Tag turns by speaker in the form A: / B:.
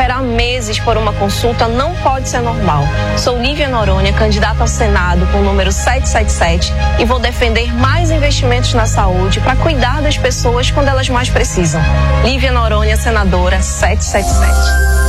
A: Esperar meses por uma consulta não pode ser normal. Sou Lívia Noronha, candidata ao Senado com o número 777 e vou defender mais investimentos na saúde para cuidar das pessoas quando elas mais precisam. Lívia Noronha, senadora 777.